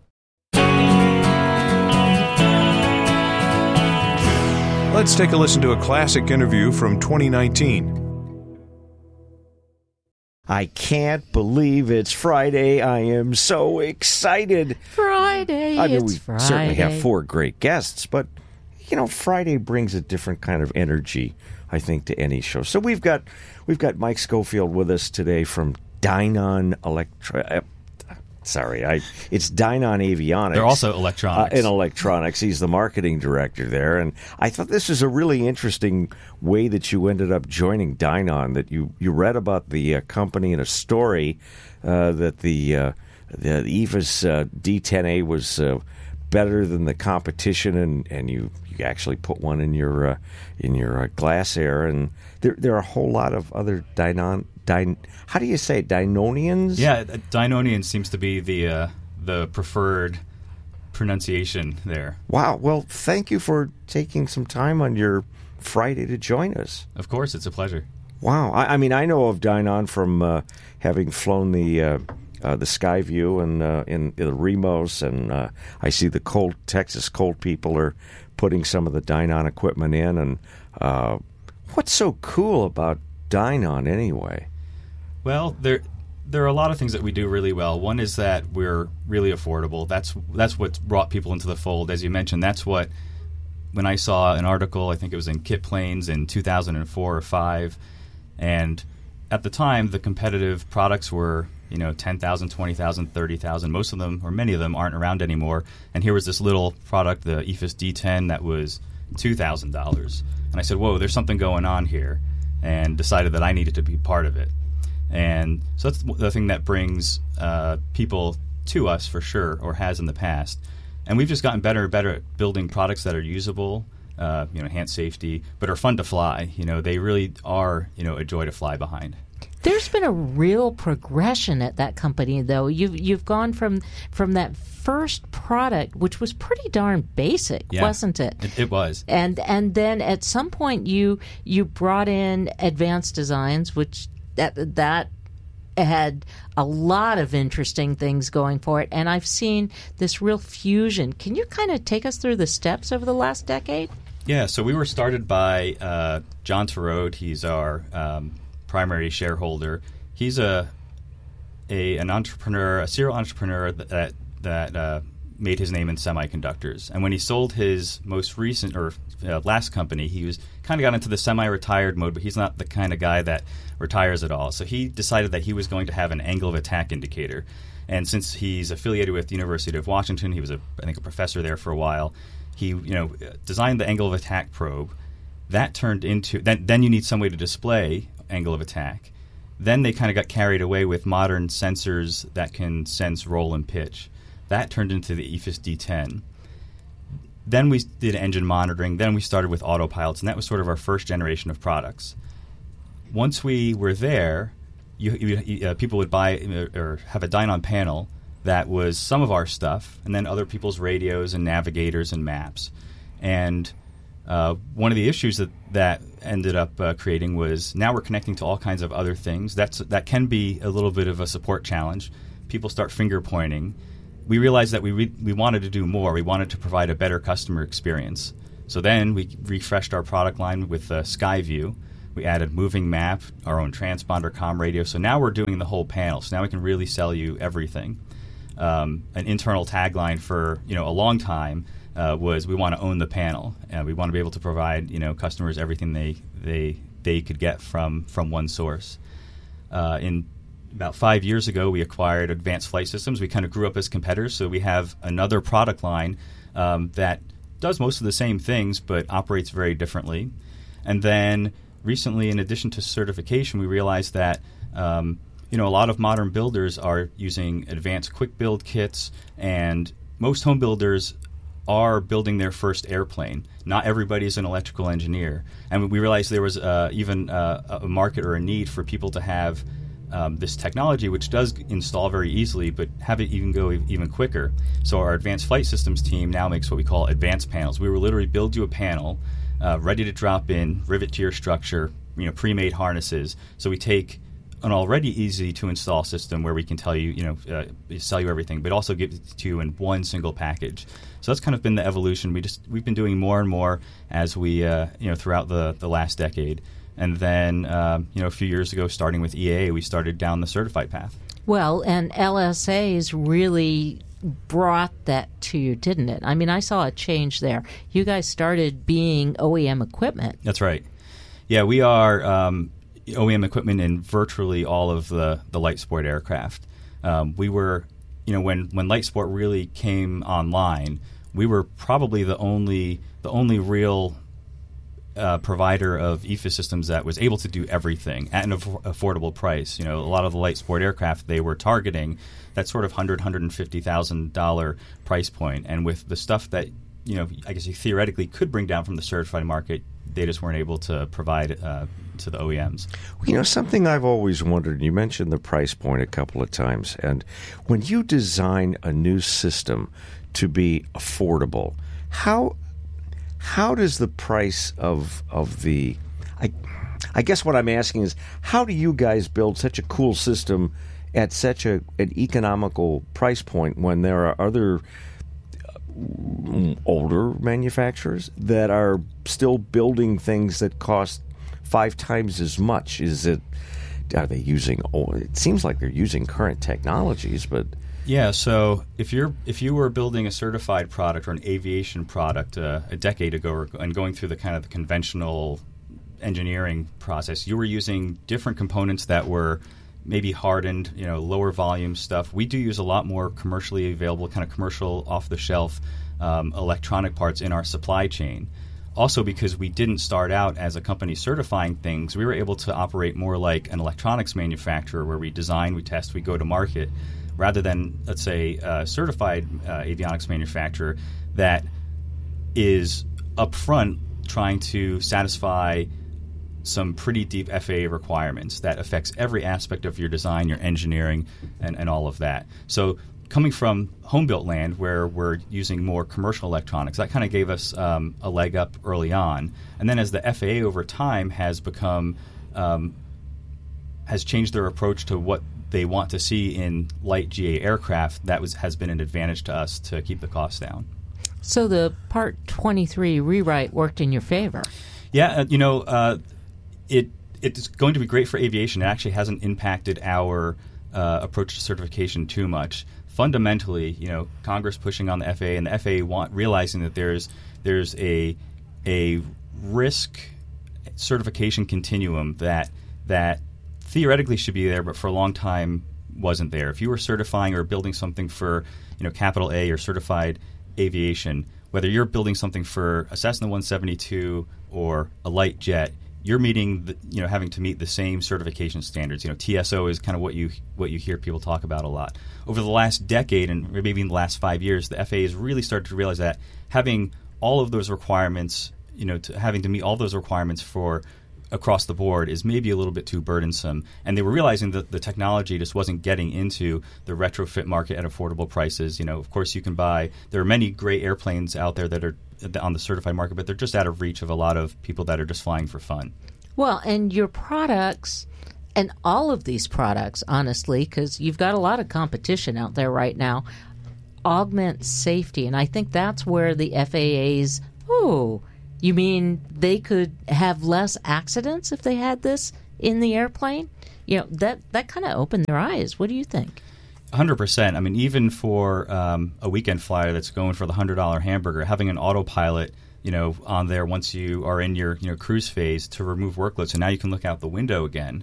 Let's take a listen to a classic interview from 2019. I can't believe it's Friday. I am so excited. Friday, I mean, we Friday. certainly have 4 great guests, but, Friday brings a different kind of energy, I think, to any show. So we've got Mike Schofield with us today from Dynon it's Dynon Avionics. They're also electronics. In electronics. He's the marketing director there. And I thought this was a really interesting way that you ended up joining Dynon, that you read about the company in a story that the EVAS D10A was better than the competition, and you actually put one in your glass air. And there are a whole lot of other how do you say it? Dynonians? Yeah, Dynonian seems to be the preferred pronunciation there. Wow. Well, thank you for taking some time on your Friday to join us. Of course, it's a pleasure. Wow. I mean, I know of Dynon from having flown the Skyview and in the Remos, and I see the Texas Colt people are putting some of the Dynon equipment in. And what's so cool about Dynon anyway? Well, there are a lot of things that we do really well. One is that we're really affordable. That's what's brought people into the fold. As you mentioned, that's what, when I saw an article, I think it was in Kit Planes in 2004 or 5, and at the time the competitive products were $10,000, $20,000, $30,000. Most of them, or many of them, aren't around anymore. And here was this little product, the EFIS D10, that was $2,000. And I said, whoa, there's something going on here, and decided that I needed to be part of it. And so that's the thing that brings people to us for sure, or has in the past. And we've just gotten better and better at building products that are usable, enhanced safety, but are fun to fly. They really are, a joy to fly behind. There's been a real progression at that company, though. You've gone from that first product, which was pretty darn basic, wasn't it? It was. And then at some point you brought in advanced designs, which that had a lot of interesting things going for it. And I've seen this real fusion. Can you kind of take us through the steps over the last decade? Yeah. So we were started by John Terode. He's our primary shareholder. He's an entrepreneur, a serial entrepreneur that made his name in semiconductors. And when he sold his most recent last company, he was kind of got into the semi-retired mode, but he's not the kind of guy that retires at all. So he decided that he was going to have an angle of attack indicator. And since he's affiliated with the University of Washington, he was I think a professor there for a while. He designed the angle of attack probe. That turned into then you need some way to display angle of attack. Then they kind of got carried away with modern sensors that can sense roll and pitch. That turned into the EFIS D10. Then we did engine monitoring. Then we started with autopilots, and that was sort of our first generation of products. Once we were there, people would buy or have a Dynon panel that was some of our stuff, and then other people's radios and navigators and maps. And one of the issues that ended up creating was now we're connecting to all kinds of other things. That can be a little bit of a support challenge. People start finger pointing. We realized that we wanted to do more. We wanted to provide a better customer experience. So then we refreshed our product line with Skyview. We added moving map, our own transponder comm radio. So now we're doing the whole panel. So now we can really sell you everything. An internal tagline for a long time was we want to own the panel, and we want to be able to provide customers everything they could get from one source. In about 5 years ago, we acquired Advanced Flight Systems. We kind of grew up as competitors, so we have another product line that does most of the same things but operates very differently. And then recently, in addition to certification, we realized that a lot of modern builders are using advanced quick build kits, and most home builders are building their first airplane. Not everybody is an electrical engineer. And we realized there was even a market or a need for people to have this technology, which does install very easily, but have it even go even quicker. So our Advanced Flight Systems team now makes what we call advanced panels. We will literally build you a panel ready to drop in, rivet to your structure, pre-made harnesses. So we take an already easy to install system where we can tell you, sell you everything, but also give it to you in one single package. So that's kind of been the evolution. We've been doing more and more as we throughout the last decade. And then a few years ago, starting with EAA, we started down the certified path. Well, and LSA's really brought that to you, didn't it? I mean, I saw a change there. You guys started being OEM equipment. That's right. Yeah, we are OEM equipment in virtually all of the light sport aircraft. We were, when light sport really came online, we were probably the only real provider of EFIS systems that was able to do everything at an affordable price. A lot of the light sport aircraft, they were targeting that sort of $100,000, $150,000 price point. And with the stuff that, I guess you theoretically could bring down from the certified market, they just weren't able to provide to the OEMs. Something I've always wondered, you mentioned the price point a couple of times, and when you design a new system to be affordable, how does the price of the I guess what I'm asking is, how do you guys build such a cool system at such an economical price point when there are other older manufacturers that are still building things that cost 5 times as much? Are they using it seems like they're using current technologies, but yeah, so if you were building a certified product or an aviation product a decade ago and going through the kind of the conventional engineering process, you were using different components that were maybe hardened, lower volume stuff. We do use a lot more commercially available, kind of commercial off-the-shelf electronic parts in our supply chain. Also, because we didn't start out as a company certifying things, we were able to operate more like an electronics manufacturer where we design, we test, we go to market, rather than, let's say, a certified avionics manufacturer that is upfront trying to satisfy some pretty deep FAA requirements that affects every aspect of your design, your engineering, and all of that. So coming from home-built land where we're using more commercial electronics, that kind of gave us a leg up early on. And then as the FAA over time has become has changed their approach to what they want to see in light GA aircraft, that has been an advantage to us to keep the costs down. So the Part 23 rewrite worked in your favor. Yeah, it's going to be great for aviation. It actually hasn't impacted our approach to certification too much. Fundamentally, Congress pushing on the FAA, and the FAA realizing that there's a risk certification continuum that theoretically should be there, but for a long time wasn't there. If you were certifying or building something for capital A or certified aviation, whether you're building something for a Cessna 172 or a light jet, you're meeting having to meet the same certification standards. TSO is kind of what you hear people talk about a lot. Over the last decade and maybe even the last 5 years, the FAA has really started to realize that having all of those requirements, having to meet all those requirements for across the board is maybe a little bit too burdensome. And they were realizing that the technology just wasn't getting into the retrofit market at affordable prices. Of course, there are many great airplanes out there that are on the certified market, but they're just out of reach of a lot of people that are just flying for fun. Well, and your products, and all of these products, honestly, because you've got a lot of competition out there right now, augment safety. And I think that's where the FAA's, you mean they could have less accidents if they had this in the airplane? That kind of opened their eyes. What do you think? 100%. I mean, even for a weekend flyer that's going for the $100 hamburger, having an autopilot, on there once you are in your cruise phase to remove workload, so now you can look out the window again,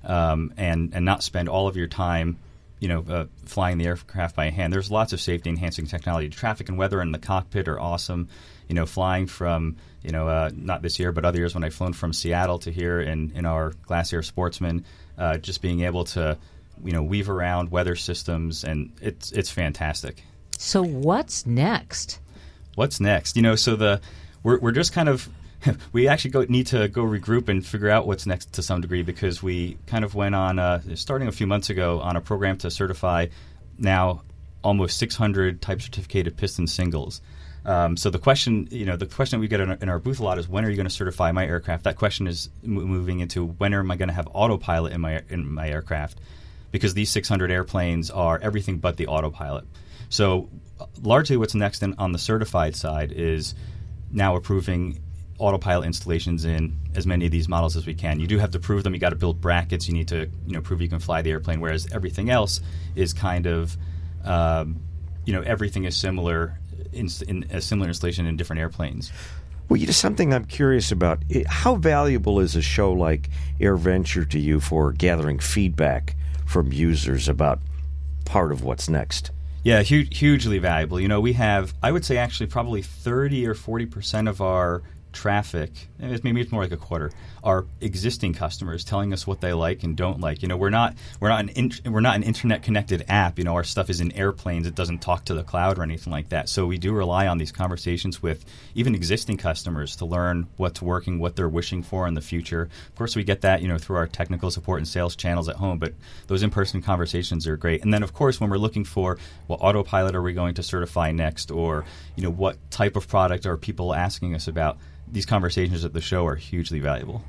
and not spend all of your time, flying the aircraft by hand. There's lots of safety enhancing technology. Traffic and weather in the cockpit are awesome. Flying from not this year but other years when I've flown from Seattle to here in our Glacier Sportsman, just being able to weave around weather systems, and it's fantastic. So what's next? What's next? So we're just kind of we actually need to go regroup and figure out what's next to some degree, because we kind of went on starting a few months ago on a program to certify now almost 600 type certificated piston singles. So the question we get in our booth a lot is, when are you going to certify my aircraft? That question is moving into, when am I going to have autopilot in my aircraft? Because these 600 airplanes are everything but the autopilot. So largely what's next on the certified side is now approving autopilot installations in as many of these models as we can. You do have to prove them. You got to build brackets. You need to prove you can fly the airplane, whereas everything else is kind of everything is similar in a similar installation in different airplanes. Well, something I'm curious about. How valuable is a show like AirVenture to you for gathering feedback from users about part of what's next? Yeah, hugely valuable. We have, I would say, actually probably 30 or 40% of our traffic, and maybe it's more like a quarter, are existing customers telling us what they like and don't like. We're not an internet connected app. Our stuff is in airplanes. It doesn't talk to the cloud or anything like that. So we do rely on these conversations with even existing customers to learn what's working, what they're wishing for in the future. Of course, we get that through our technical support and sales channels at home, but those in-person conversations are great. And then, of course, when we're looking for what autopilot are we going to certify next, or what type of product are people asking us about, these conversations at the show are hugely valuable.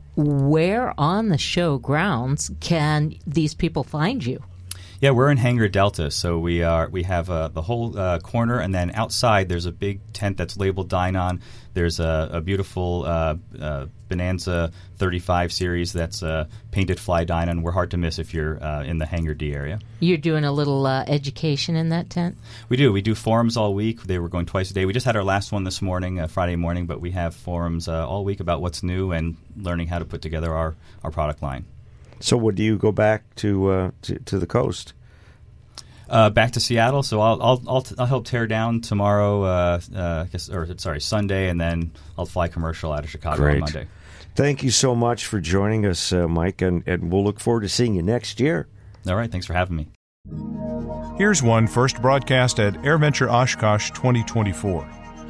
Where on the show grounds can these people find you? Yeah, we're in Hangar Delta, so we have the whole corner, and then outside there's a big tent that's labeled Dynon. There's a beautiful Bonanza 35 series that's painted Fly Dynon. We're hard to miss if you're in the Hangar D area. You're doing a little education in that tent? We do. We do forums all week. They were going twice a day. We just had our last one this morning, Friday morning, but we have forums all week about what's new and learning how to put together our product line. So, would you go back to the coast? Back to Seattle. So I'll help tear down tomorrow. Sunday, and then I'll fly commercial out of Chicago on Monday. Thank you so much for joining us, Mike, and we'll look forward to seeing you next year. All right. Thanks for having me. Here's one first broadcast at AirVenture Oshkosh 2024.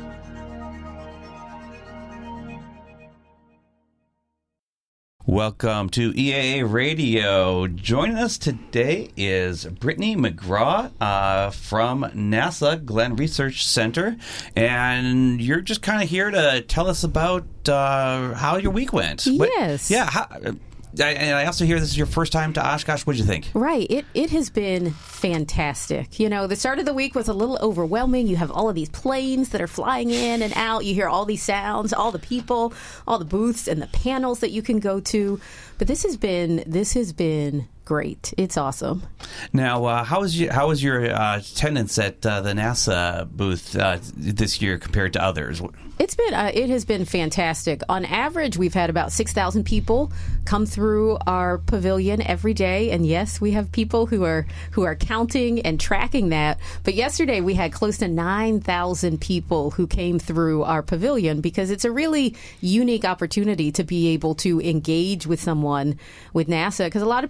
Welcome to EAA Radio. Joining us today is Brittany McGraw from NASA Glenn Research Center, and you're just kind of here to tell us about how your week went. Yes. And I also hear this is your first time to Oshkosh. What did you think? Right. It has been fantastic. The start of the week was a little overwhelming. You have all of these planes that are flying in and out. You hear all these sounds, all the people, all the booths and the panels that you can go to. But this has been great. It's awesome. Now, how was your attendance at the NASA booth this year compared to others? It has been fantastic. On average, we've had about 6,000 people come through our pavilion every day, and yes, we have people who are counting and tracking that. But yesterday, we had close to 9,000 people who came through our pavilion, because it's a really unique opportunity to be able to engage with someone with NASA. Because a lot of people,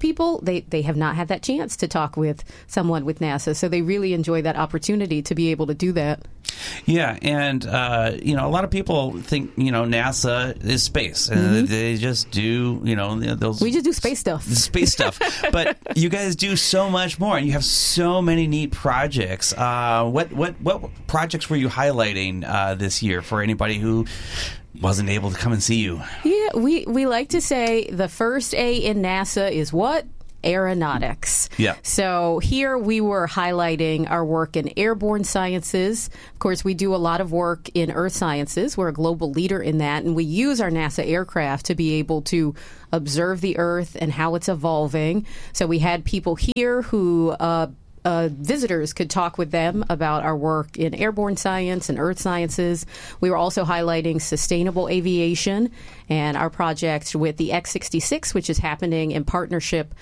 they have not had that chance to talk with someone with NASA. So they really enjoy that opportunity to be able to do that. Yeah, and a lot of people think NASA is space, and they just do those. We just do space stuff. But you guys do so much more, and you have so many neat projects. What projects were you highlighting this year for anybody who wasn't able to come and see you? Yeah, we like to say the first A in NASA is what? Aeronautics. Yeah. So here we were highlighting our work in airborne sciences. Of course, we do a lot of work in earth sciences. We're a global leader in that, and we use our NASA aircraft to be able to observe the Earth and how it's evolving. So we had people here who visitors could talk with them about our work in airborne science and earth sciences. We were also highlighting sustainable aviation and our project with the X-66, which is happening in partnership